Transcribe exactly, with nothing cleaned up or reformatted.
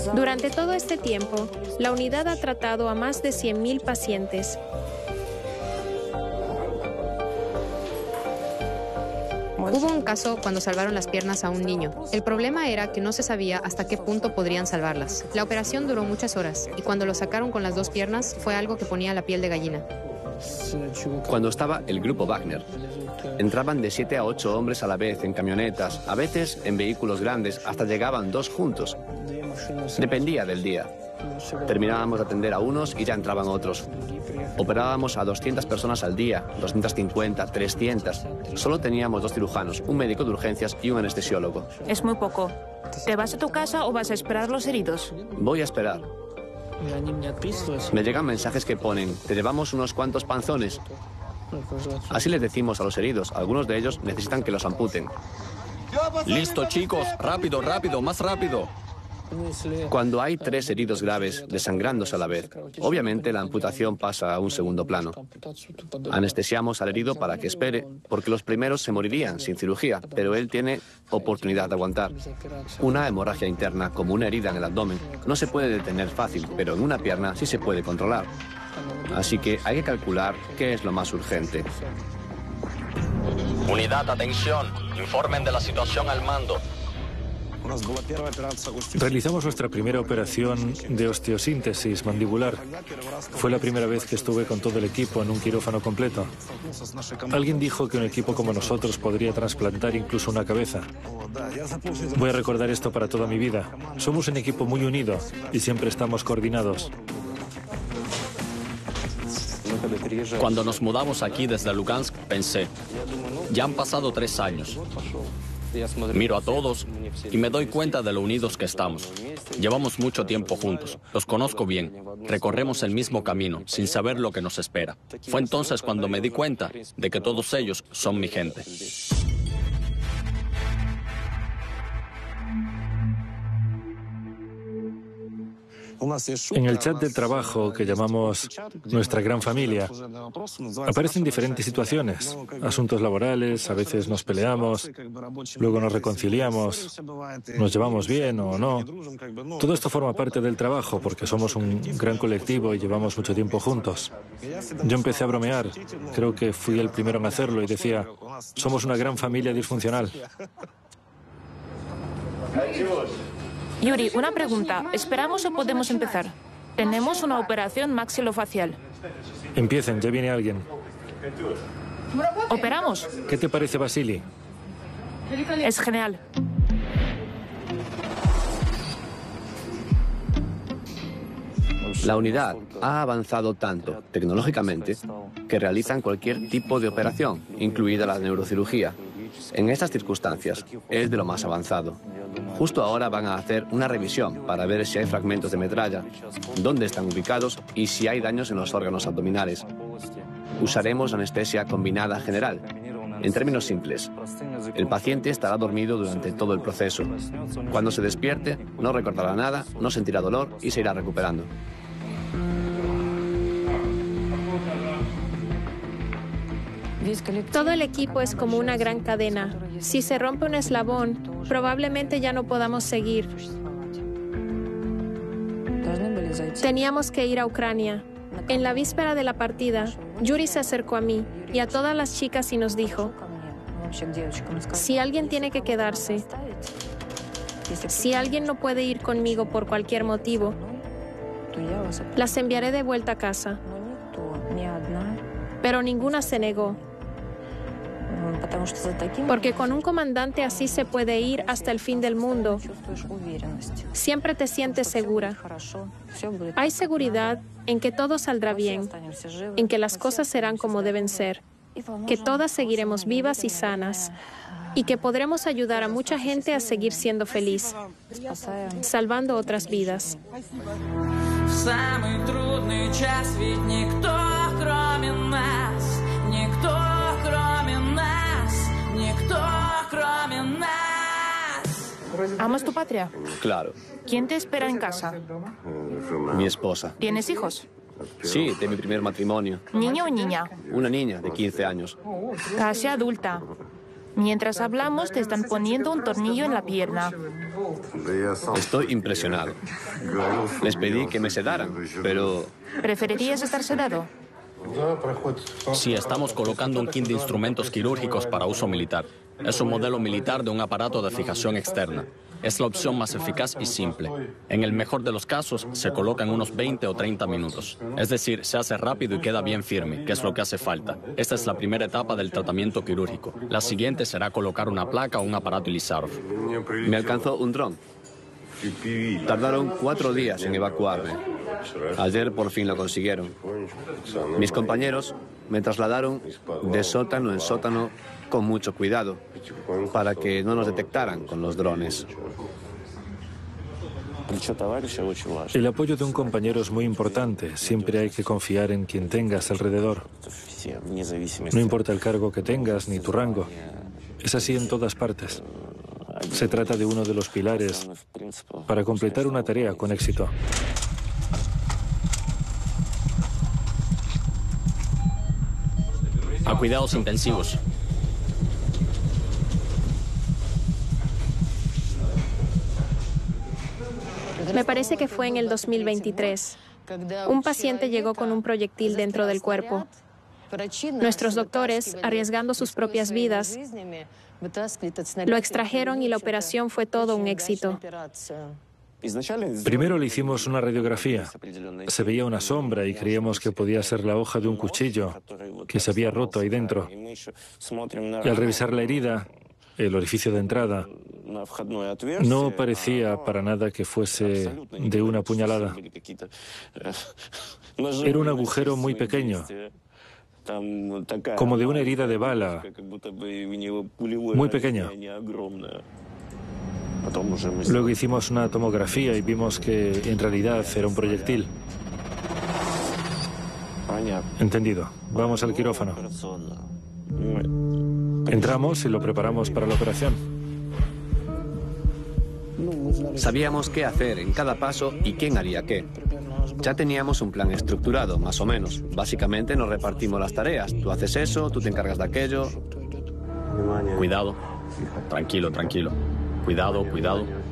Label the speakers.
Speaker 1: Durante todo este tiempo, la unidad ha tratado a más de cien mil pacientes.
Speaker 2: Hubo un caso cuando salvaron las piernas a un niño. El problema era que no se sabía hasta qué punto podrían salvarlas. La operación duró muchas horas y cuando lo sacaron con las dos piernas fue algo que ponía la piel de gallina.
Speaker 3: Cuando estaba el grupo Wagner, entraban de siete a ocho hombres a la vez en camionetas, a veces en vehículos grandes, hasta llegaban dos juntos. Dependía del día. Terminábamos de atender a unos y ya entraban otros. Operábamos a doscientas personas al día, doscientas cincuenta, trescientas. Solo teníamos dos cirujanos, un médico de urgencias y un anestesiólogo.
Speaker 4: Es muy poco. ¿Te vas a tu casa o vas a esperar los heridos?
Speaker 3: Voy a esperar. Me llegan mensajes que ponen, te llevamos unos cuantos panzones. Así les decimos a los heridos, algunos de ellos necesitan que los amputen.
Speaker 5: Listo, chicos, rápido, rápido, más rápido.
Speaker 3: Cuando hay tres heridos graves desangrándose a la vez, obviamente la amputación pasa a un segundo plano. Anestesiamos al herido para que espere, porque los primeros se morirían sin cirugía, pero él tiene oportunidad de aguantar. Una hemorragia interna, como una herida en el abdomen, no se puede detener fácil, pero en una pierna sí se puede controlar. Así que hay que calcular qué es lo más urgente.
Speaker 5: Unidad, atención. Informen de la situación al mando.
Speaker 6: Realizamos nuestra primera operación de osteosíntesis mandibular. Fue la primera vez que estuve con todo el equipo en un quirófano completo. Alguien dijo que un equipo como nosotros podría trasplantar incluso una cabeza. Voy a recordar esto para toda mi vida. Somos un equipo muy unido y siempre estamos coordinados.
Speaker 5: Cuando nos mudamos aquí desde Lugansk, pensé, ya han pasado tres años. Miro a todos y me doy cuenta de lo unidos que estamos. Llevamos mucho tiempo juntos, los conozco bien, recorremos el mismo camino sin saber lo que nos espera. Fue entonces cuando me di cuenta de que todos ellos son mi gente.
Speaker 6: En el chat del trabajo, que llamamos nuestra gran familia, aparecen diferentes situaciones, asuntos laborales, a veces nos peleamos, luego nos reconciliamos, nos llevamos bien o no. Todo esto forma parte del trabajo porque somos un gran colectivo y llevamos mucho tiempo juntos. Yo empecé a bromear, creo que fui el primero en hacerlo y decía, somos una gran familia disfuncional.
Speaker 4: Yuri, una pregunta. ¿Esperamos o podemos empezar? Tenemos una operación maxilofacial.
Speaker 6: Empiecen, ya viene alguien.
Speaker 4: ¿Operamos?
Speaker 6: ¿Qué te parece, Vasily?
Speaker 4: Es genial.
Speaker 3: La unidad ha avanzado tanto tecnológicamente que realizan cualquier tipo de operación, incluida la neurocirugía. En estas circunstancias es de lo más avanzado. Justo ahora van a hacer una revisión para ver si hay fragmentos de metralla, dónde están ubicados y si hay daños en los órganos abdominales. Usaremos anestesia combinada general. En términos simples, el paciente estará dormido durante todo el proceso. Cuando se despierte, no recordará nada, no sentirá dolor y se irá recuperando.
Speaker 1: Todo el equipo es como una gran cadena. Si se rompe un eslabón, probablemente ya no podamos seguir. Teníamos que ir a Ucrania. En la víspera de la partida, Yuri se acercó a mí y a todas las chicas y nos dijo, si alguien tiene que quedarse, si alguien no puede ir conmigo por cualquier motivo, las enviaré de vuelta a casa. Pero ninguna se negó. Porque con un comandante así se puede ir hasta el fin del mundo. Siempre te sientes segura. Hay seguridad en que todo saldrá bien, en que las cosas serán como deben ser, que todas seguiremos vivas y sanas, y que podremos ayudar a mucha gente a seguir siendo feliz, salvando otras vidas.
Speaker 4: ¿Amas tu patria?
Speaker 3: Claro.
Speaker 4: ¿Quién te espera en casa?
Speaker 3: Mi esposa.
Speaker 4: ¿Tienes hijos?
Speaker 3: Sí, de mi primer matrimonio.
Speaker 4: ¿Niño o niña?
Speaker 3: Una niña de quince años.
Speaker 4: Casi adulta. Mientras hablamos, te están poniendo un tornillo en la pierna.
Speaker 3: Estoy impresionado. Les pedí que me sedaran, pero...
Speaker 4: ¿Preferirías estar sedado?
Speaker 5: Sí, estamos colocando un kit de instrumentos quirúrgicos para uso militar. Es un modelo militar de un aparato de fijación externa. Es la opción más eficaz y simple. En el mejor de los casos, se coloca en unos veinte o treinta minutos. Es decir, se hace rápido y queda bien firme, que es lo que hace falta. Esta es la primera etapa del tratamiento quirúrgico. La siguiente será colocar una placa o un aparato Ilizarov.
Speaker 3: Me alcanzó un dron. Tardaron cuatro días en evacuarme. Ayer por fin lo consiguieron. Mis compañeros me trasladaron de sótano en sótano con mucho cuidado, para que no nos detectaran con los drones.
Speaker 6: El apoyo de un compañero es muy importante. Siempre hay que confiar en quien tengas alrededor. No importa el cargo que tengas ni tu rango. Es así en todas partes. Se trata de uno de los pilares para completar una tarea con éxito.
Speaker 5: A cuidados intensivos.
Speaker 1: Me parece que fue en el dos mil veintitrés. Un paciente llegó con un proyectil dentro del cuerpo. Nuestros doctores, arriesgando sus propias vidas, lo extrajeron y la operación fue todo un éxito.
Speaker 6: Primero le hicimos una radiografía. Se veía una sombra y creíamos que podía ser la hoja de un cuchillo que se había roto ahí dentro. Y al revisar la herida, el orificio de entrada, no parecía para nada que fuese de una puñalada. Era un agujero muy pequeño, como de una herida de bala, muy pequeña. Luego hicimos una tomografía y vimos que en realidad era un proyectil. Entendido. Vamos al quirófano. Entramos y lo preparamos para la operación.
Speaker 3: Sabíamos qué hacer en cada paso y quién haría qué. Ya teníamos un plan estructurado, más o menos. Básicamente nos repartimos las tareas. Tú haces eso, tú te encargas de aquello.
Speaker 5: Cuidado. Tranquilo, tranquilo. Cuidado, cuidado.